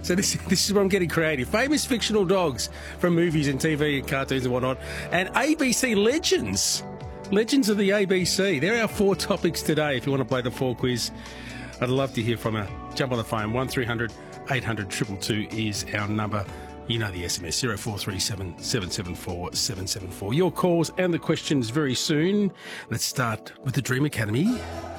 So this is where I'm getting creative. Famous fictional dogs from movies and TV and cartoons and whatnot. And ABC legends. Legends of the ABC. There are our 4 topics today if you want to play the 4 quiz. I'd love to hear from you. Jump on the phone. 1300 800 222 is our number. You know the SMS, 0437 774 774. Your calls and the questions very soon. Let's start with the Dream Academy.